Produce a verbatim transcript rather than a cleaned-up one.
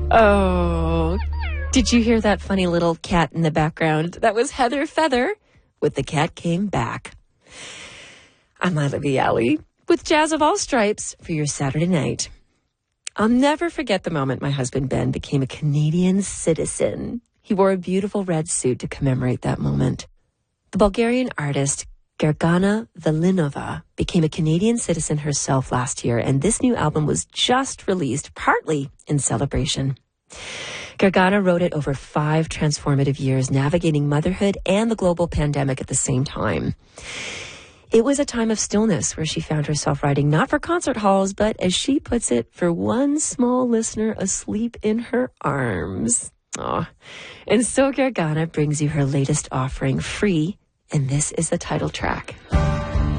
Oh, did you hear that funny little cat in the background? That was Heather Feather with The Cat Came Back. I'm Olivia Alley with Jazz of All Stripes for your Saturday night. I'll never forget the moment my husband Ben became a Canadian citizen. He wore a beautiful red suit to commemorate that moment. The Bulgarian artist Gergana Velinova became a Canadian citizen herself last year, and this new album was just released partly in celebration. Gergana wrote it over five transformative years, navigating motherhood and the global pandemic at the same time. It was a time of stillness where she found herself writing not for concert halls, but, as she puts it, for one small listener asleep in her arms. Aw. And so Gergana brings you her latest offering, Free, and this is the title track.